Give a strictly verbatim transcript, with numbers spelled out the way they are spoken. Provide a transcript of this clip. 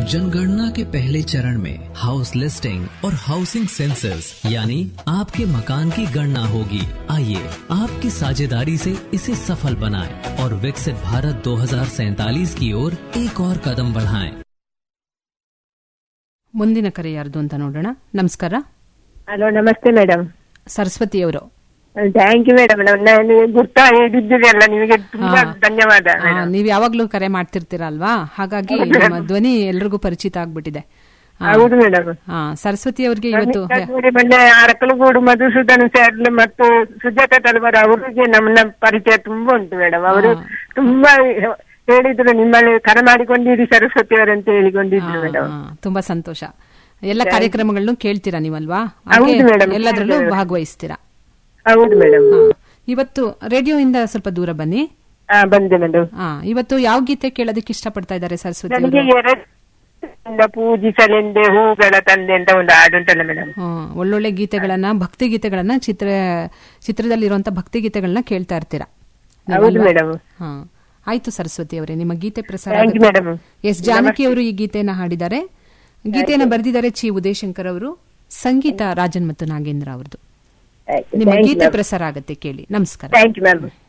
जनगणना के पहले चरण में हाउस लिस्टिंग और हाउसिंग सेंसस यानी आपके मकान की गणना होगी। आइए आपकी साझेदारी से इसे सफल बनाएं और विकसित भारत दो हज़ार सैंतालीस की ओर एक और कदम बढ़ाएं। ಮುಂದಿನ ಕರೆ ಯಾರ್ದು ಅಂತ ನೋಡೋಣ. ನಮಸ್ಕಾರ. ಹಲೋ, ನಮಸ್ತೆ ಮೇಡಮ್. ಸರಸ್ವತಿ ಅವರು. Thank you madam. ನಾನು ಗುರ್ತಾ ಹಿಡಿದಿರಲ್ಲ, ನಿಮಗೆ ತುಂಬಾ ಧನ್ಯವಾದ. ನೀವು ಯಾವಾಗ್ಲೂ ಕರೆ ಮಾಡ್ತಿರ್ತೀರಲ್ವಾ, ಹಾಗಾಗಿ ನಮ್ಮ ಧ್ವನಿ ಎಲ್ರಿಗೂ ಪರಿಚಿತ ಆಗ್ಬಿಟ್ಟಿದೆ. ಹೌದು ಮೇಡಮ್. ಹಾ, ಸರಸ್ವತಿ ಅವ್ರಿಗೆ ಇವತ್ತು ಮೊನ್ನೆ ಅರಕಲಗೂಡು ಮಧುಸೂದನ್ ಸರ್ ಮತ್ತು ಸುಜಾತ ತಲವಾರ್ ಅವರಿಗೆ ನಮ್ಮ ಪರಿಚಯ ತುಂಬಾ ಉಂಟು ಮೇಡಮ್. ಅವರು ತುಂಬಾ ಹೇಳಿದ್ರು, ನಿಮ್ಮಲ್ಲಿ ಕರೆ ಮಾಡಿಕೊಂಡಿರಿ ಸರಸ್ವತಿ ಅವರಂತ ಹೇಳಿಕೊಂಡಿದ್ರು ಮೇಡಮ್. ತುಂಬಾ ಸಂತೋಷ. ಎಲ್ಲ ಕಾರ್ಯಕ್ರಮಗಳನ್ನು ಕೇಳ್ತೀರಾ ನೀವಲ್ವಾ? ಎಲ್ಲದರಲ್ಲೂ ಭಾಗವಹಿಸ್ತೀರಾ? ಹೌದು ಮೇಡಮ್. ಇವತ್ತು ರೇಡಿಯೋ ಇಂದ ಸ್ವಲ್ಪ ದೂರ ಬನ್ನಿ. ಬಂದೆ ಮೇಡಮ್. ಇವತ್ತು ಯಾವ ಗೀತೆ ಕೇಳೋದಕ್ಕೆ ಇಷ್ಟಪಡ್ತಾ ಇದ್ದಾರೆ ಸರಸ್ವತಿ? ಪೂಜಿಸಲೆಂದೆ ಹೂಗಳ ತಂದೆ ಅಂತ ಒಂದು ಹಾಡುಂಟಲ್ಲ ಮೇಡಮ್. ಒಳ್ಳೊಳ್ಳೆ ಗೀತೆಗಳನ್ನ, ಭಕ್ತಿ ಗೀತೆಗಳನ್ನ, ಚಿತ್ರ ಚಿತ್ರದಲ್ಲಿರುವಂತ ಭಕ್ತಿ ಗೀತೆಗಳನ್ನ ಕೇಳ್ತಾ ಇರ್ತೀರಾ? ಹೌದು ಮೇಡಮ್. ಹಾ, ಆಯ್ತು ಸರಸ್ವತಿ ಅವರೇ, ನಿಮ್ಮ ಗೀತೆ ಪ್ರಸಾರ. ಎಸ್ ಜಾನಕಿ ಅವರು ಈ ಗೀತೆಯನ್ನ ಹಾಡಿದ್ದಾರೆ. ಗೀತೆಯನ್ನ ಬರೆದಿದ್ದಾರೆ ಚಿ ಉದಯಶಂಕರ್ ಅವರು, ಸಂಗೀತ ರಾಜನ್ ಮತ್ತು ನಾಗೇಂದ್ರ ಅವರದು. ನಿಮ್ಮ ಗೀತೆ ಪ್ರಸಾರ ಆಗತ್ತೆ, ಕೇಳಿ. ನಮಸ್ಕಾರ. Thank you ma'am.